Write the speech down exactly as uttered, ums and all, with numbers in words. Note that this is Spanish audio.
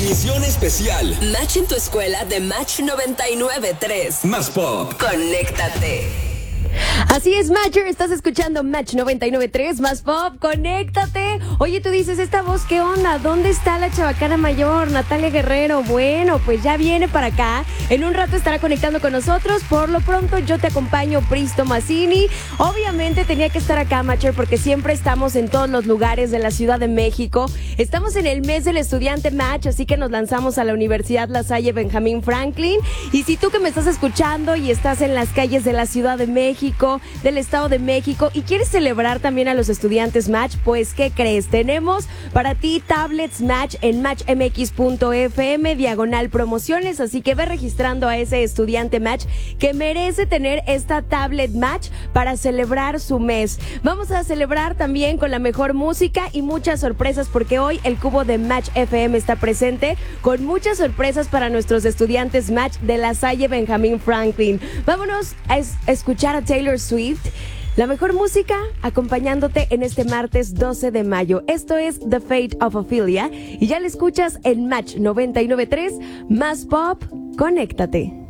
Emisión especial. Match en tu escuela de Match noventa y nueve punto tres. Más pop. Conéctate. Así es, Matcher, estás escuchando Match noventa y nueve punto tres, Más Pop, conéctate. Oye, tú dices, esta voz, ¿qué onda? ¿Dónde está la chabacana mayor, Natalia Guerrero? Bueno, pues ya viene para acá. En un rato estará conectando con nosotros. Por lo pronto, yo te acompaño, Pristo Mazzini. Obviamente tenía que estar acá, Matcher, porque siempre estamos en todos los lugares de la Ciudad de México. Estamos en el mes del estudiante Match, así que nos lanzamos a la Universidad La Salle Benjamín Franklin. Y si tú que me estás escuchando y estás en las calles de la Ciudad de México, del Estado de México y quieres celebrar también a los estudiantes Match, pues ¿qué crees? Tenemos para ti tablets Match en match m x punto f m diagonal promociones, así que ve registrando a ese estudiante Match que merece tener esta tablet Match para celebrar su mes. Vamos a celebrar también con la mejor música y muchas sorpresas, porque hoy el cubo de Match F M está presente con muchas sorpresas para nuestros estudiantes Match de La Salle Benjamín Franklin. Vámonos a es- escuchar a Taylor Swift, la mejor música acompañándote en este martes doce de mayo. Esto es The Fate of Ophelia y ya la escuchas en Match noventa y nueve punto tres, Más Pop, conéctate.